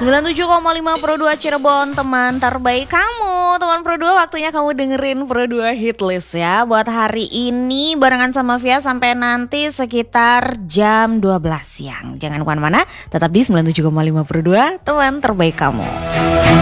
97,5 Pro 2 Cirebon, teman terbaik kamu. Teman Pro 2, waktunya kamu dengerin Pro 2 Hitlist ya. Buat hari ini barengan sama Via sampai nanti sekitar jam 12 siang. Jangan kemana-mana, tetap di 97,5 Pro 2, teman terbaik kamu.